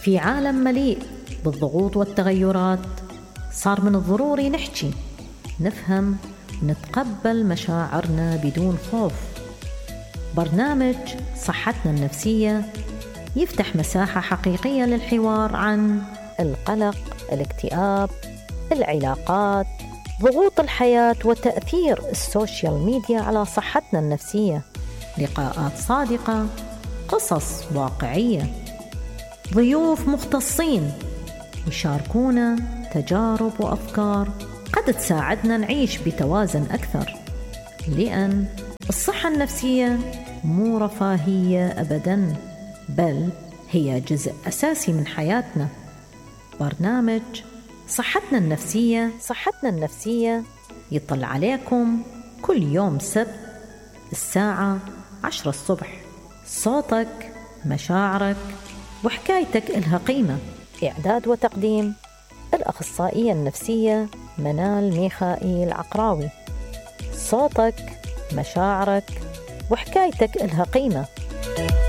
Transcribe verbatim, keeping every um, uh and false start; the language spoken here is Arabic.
في عالم مليء بالضغوط والتغيرات صار من الضروري نحكي، نفهم، نتقبل مشاعرنا بدون خوف. برنامج صحتنا النفسية يفتح مساحة حقيقية للحوار عن القلق، الاكتئاب، العلاقات، ضغوط الحياة وتأثير السوشيال ميديا على صحتنا النفسية. لقاءات صادقة، قصص واقعية، ضيوف مختصين يشاركونا تجارب وأفكار قد تساعدنا نعيش بتوازن أكثر، لأن الصحة النفسية مو رفاهية أبداً، بل هي جزء أساسي من حياتنا. برنامج صحتنا النفسية صحتنا النفسية يطل عليكم كل يوم سبت الساعة عشرة الصبح. صوتك، مشاعرك وحكايتك إلها قيمة. إعداد وتقديم الأخصائية النفسية منال ميخائيل عقراوي. صوتك، مشاعرك وحكايتك إلها قيمة.